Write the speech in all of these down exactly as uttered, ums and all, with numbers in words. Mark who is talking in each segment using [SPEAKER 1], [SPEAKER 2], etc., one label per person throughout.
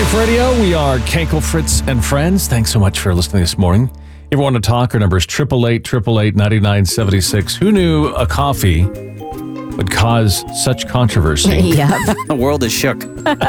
[SPEAKER 1] Life Radio. We are Kankel, Fritz, and Friends. Thanks so much for listening this morning. If you want to talk, our number is eight eight eight, eight eight eight, nine nine seven six. Who knew a coffee would cause such controversy?
[SPEAKER 2] Yep.
[SPEAKER 3] The world is shook.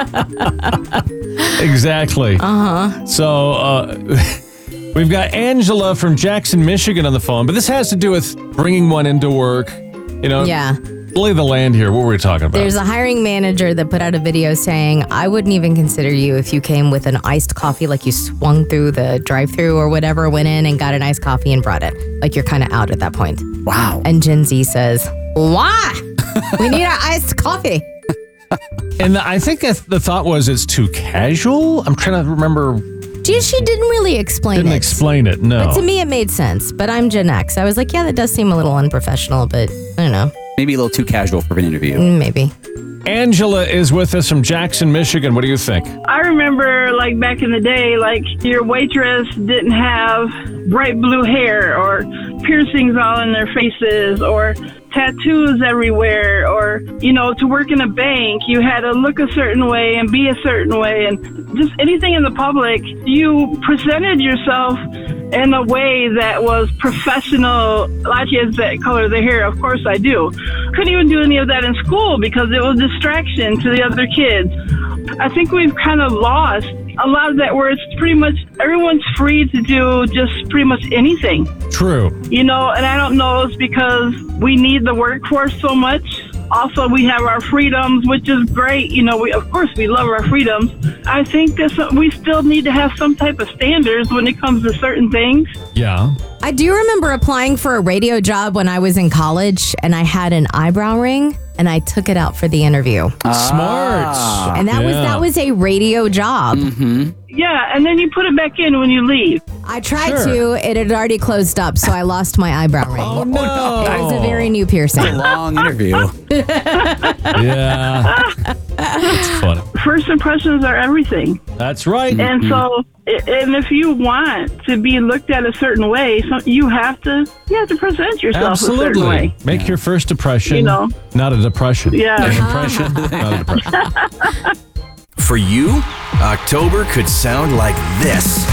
[SPEAKER 1] Exactly.
[SPEAKER 2] Uh-huh.
[SPEAKER 1] So uh, we've got Angela from Jackson, Michigan on the phone, but this has to do with bringing one into work. You know,
[SPEAKER 2] Yeah.
[SPEAKER 1] lay the land here. What were we talking about?
[SPEAKER 2] There's a hiring manager that put out a video saying, I wouldn't even consider you if you came with an iced coffee, like you swung through the drive-thru or whatever, went in and got an iced coffee and brought it. Like you're kind of out at that point.
[SPEAKER 3] Wow.
[SPEAKER 2] And Gen Z says, why? We need our iced coffee.
[SPEAKER 1] And I think the thought was it's too casual. I'm trying to remember.
[SPEAKER 2] Gee, she didn't really explain
[SPEAKER 1] Didn't
[SPEAKER 2] it.
[SPEAKER 1] explain it, no.
[SPEAKER 2] But to me, it made sense. But I'm Gen X. I was like, yeah, that does seem a little unprofessional, but I don't know.
[SPEAKER 3] Maybe a little too casual for an interview.
[SPEAKER 2] Mm, Maybe.
[SPEAKER 1] Angela is with us from Jackson, Michigan. What do you think?
[SPEAKER 4] I remember, like, back in the day, like, your waitress didn't have bright blue hair or piercings all in their faces or tattoos everywhere, or, you know, to work in a bank, you had to look a certain way and be a certain way, and just anything in the public, you presented yourself in a way that was professional. A lot of kids that color their hair, of course I do. Couldn't even do any of that in school because it was a distraction to the other kids. I think we've kind of lost a lot of that where it's pretty much everyone's free to do just pretty much anything.
[SPEAKER 1] True.
[SPEAKER 4] You know, and I don't know, it's because we need the workforce so much. Also, we have our freedoms, which is great. You know, we of course we love our freedoms. I think that we still need to have some type of standards when it comes to certain things.
[SPEAKER 1] Yeah.
[SPEAKER 2] I do remember applying for a radio job when I was in college, and I had an eyebrow ring, and I took it out for the interview.
[SPEAKER 1] Smart.
[SPEAKER 2] And that was
[SPEAKER 1] Yeah.
[SPEAKER 2] that was a radio job.
[SPEAKER 3] Mm-hmm.
[SPEAKER 4] Yeah, and then you put it back in when you leave.
[SPEAKER 2] I tried
[SPEAKER 1] Sure.
[SPEAKER 2] to. It had already closed up, so I lost my eyebrow ring.
[SPEAKER 1] Oh, no.
[SPEAKER 2] It was a very new piercing.
[SPEAKER 3] Long interview.
[SPEAKER 1] Yeah. That's funny.
[SPEAKER 4] First impressions are everything.
[SPEAKER 1] That's right.
[SPEAKER 4] And so, i- and if you want to be looked at a certain way, so you have to, you have to present yourself a certain
[SPEAKER 1] Absolutely.
[SPEAKER 4] way.
[SPEAKER 1] Make your first impression,
[SPEAKER 4] You know.
[SPEAKER 1] not a depression.
[SPEAKER 4] Yeah.
[SPEAKER 1] An impression, not a depression.
[SPEAKER 5] For you, October could sound like this.